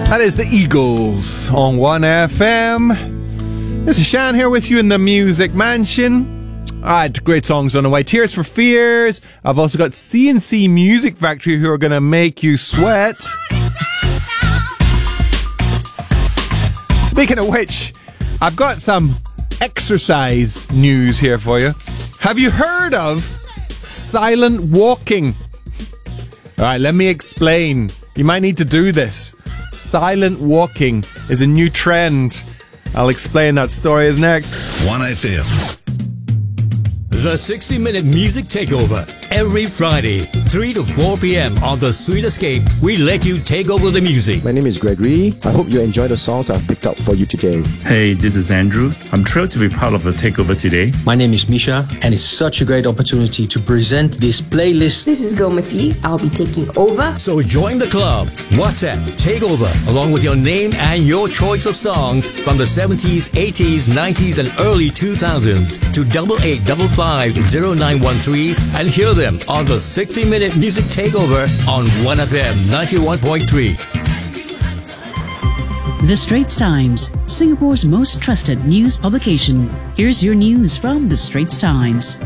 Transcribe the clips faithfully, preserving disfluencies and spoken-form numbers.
That is the Eagles on one F M. This is Shan here with you in the Music Mansion. Alright, great songs on the way. Tears for Fears. I've also got C and C Music Factory who are going to make you sweat. Speaking of which, I've got some exercise news here for you. Have you heard of silent walking? Alright, let me explain. You might need to do this. Silent walking is a new trend. I'll explain that story is next. one F M. The sixty minute Music Takeover. Every Friday, three to four p.m. on The Sweet Escape, we let you take over the music. My name is Gregory. I hope you enjoy the songs I've picked up for you today. Hey, this is Andrew. I'm thrilled to be part of the takeover today. My name is Misha, and it's such a great opportunity to present this playlist. This is Gomati. I'll be taking over. So join the club. WhatsApp Takeover, along with your name and your choice of songs from the seventies, eighties, nineties, and early two thousands to double eight double five zero nine one three and hear them on the sixty minute Music Takeover on one F M ninety-one point three. The Straits Times, Singapore's most trusted news publication. Here's your news from The Straits Times.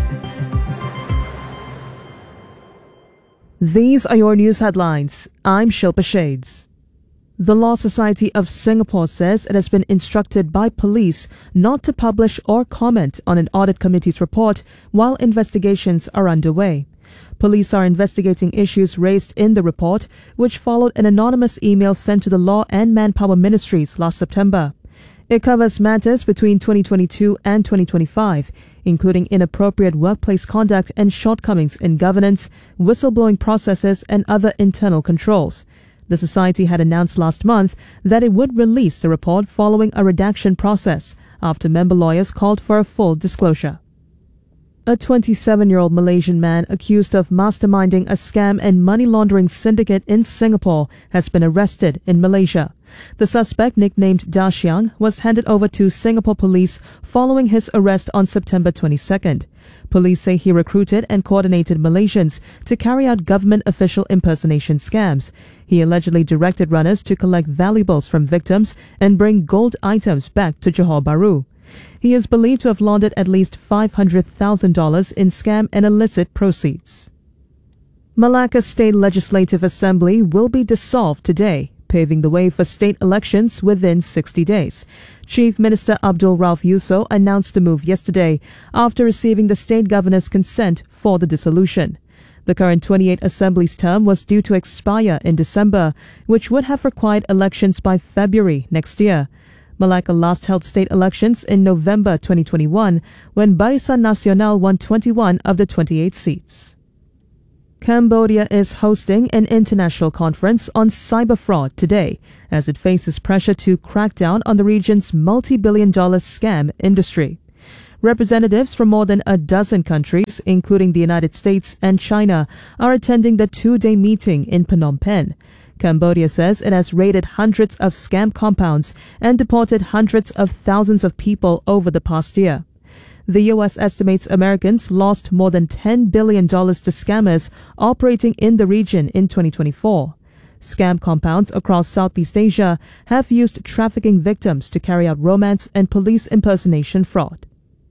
These are your news headlines. I'm Shilpa Shades. The Law Society of Singapore says it has been instructed by police not to publish or comment on an audit committee's report while investigations are underway. Police are investigating issues raised in the report, which followed an anonymous email sent to the Law and Manpower Ministries last September. It covers matters between twenty twenty-two and twenty twenty-five, including inappropriate workplace conduct and shortcomings in governance, whistleblowing processes, and other internal controls. The Society had announced last month that it would release the report following a redaction process after member lawyers called for a full disclosure. A twenty-seven-year-old Malaysian man accused of masterminding a scam and money laundering syndicate in Singapore has been arrested in Malaysia. The suspect, nicknamed Dashiang, was handed over to Singapore police following his arrest on September twenty-second. Police say he recruited and coordinated Malaysians to carry out government official impersonation scams. He allegedly directed runners to collect valuables from victims and bring gold items back to Johor Bahru. He is believed to have laundered at least five hundred thousand dollars in scam and illicit proceeds. Malacca State Legislative Assembly will be dissolved today, paving the way for state elections within sixty days. Chief Minister Abdul Rauf Yusof announced the move yesterday after receiving the state governor's consent for the dissolution. The current twenty-eight Assembly's term was due to expire in December, which would have required elections by February next year. Malacca last held state elections in November twenty twenty-one, when Barisan Nasional won twenty-one of the twenty-eight seats. Cambodia is hosting an international conference on cyber fraud today as it faces pressure to crack down on the region's multi-billion dollar scam industry. Representatives from more than a dozen countries, including the United States and China, are attending the two-day meeting in Phnom Penh. Cambodia says it has raided hundreds of scam compounds and deported hundreds of thousands of people over the past year. The U S estimates Americans lost more than ten billion dollars to scammers operating in the region in twenty twenty-four. Scam compounds across Southeast Asia have used trafficking victims to carry out romance and police impersonation fraud.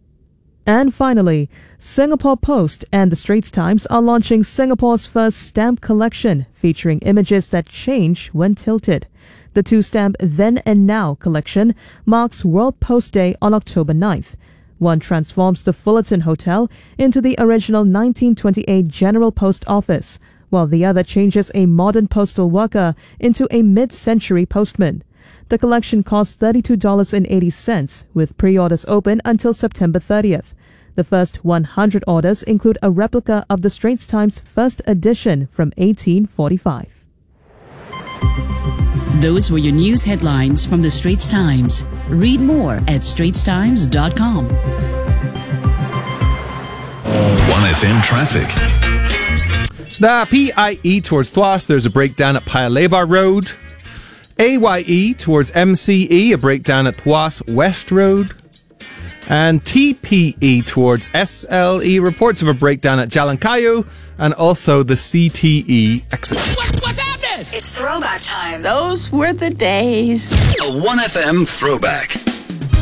And finally, Singapore Post and the Straits Times are launching Singapore's first stamp collection featuring images that change when tilted. The two-stamp Then and Now collection marks World Post Day on October ninth. One transforms the Fullerton Hotel into the original nineteen twenty-eight General Post Office, while the other changes a modern postal worker into a mid-century postman. The collection costs thirty-two dollars and eighty cents, with pre-orders open until September thirtieth. The first one hundred orders include a replica of the Straits Times first edition from eighteen forty-five. Those were your news headlines from The Straits Times. Read more at straits times dot com. one F M traffic. The P I E towards Tuas, there's a breakdown at Paya Lebar Road. A Y E towards M C E, a breakdown at Tuas West Road. And T P E towards S L E, reports of a breakdown at Jalan Kayu, and also the C T E exit. What, what's happening? It's throwback time. Those were the days. A one F M throwback.